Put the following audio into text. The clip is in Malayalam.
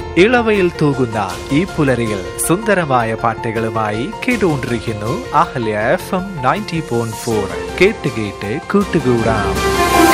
ഇളവയിൽ തൂകുന്ന ഈ പുലരിയിൽ സുന്ദരമായ പാട്ടുകളുമായി കേട്ടുകൊണ്ടിരിക്കുന്നു അഹല്യ FM 90.4. കേട്ട് കേട്ട് കൂട്ടുകൂടാം.